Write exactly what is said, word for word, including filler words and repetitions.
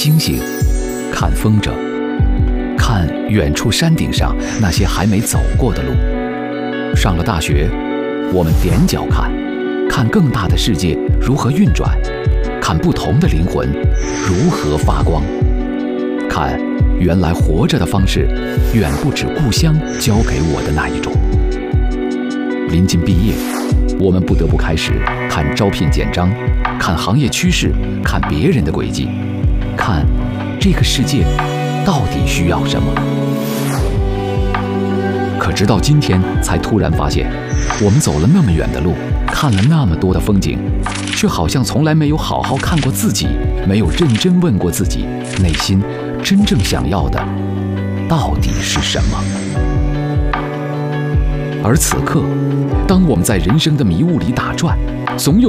星星，看风筝，看远处山顶上那些还没走过的路。上了大学，我们踮脚看，看更大的世界如何运转，看不同的灵魂如何发光，看原来活着的方式远不止故乡教给我的那一种。临近毕业，我们不得不开始看招聘简章，看行业趋势，看别人的轨迹，看这个世界到底需要什么。可直到今天才突然发现，我们走了那么远的路，看了那么多的风景，却好像从来没有好好看过自己，没有认真问过自己内心真正想要的到底是什么。而此刻，当我们在人生的迷雾里打转，总有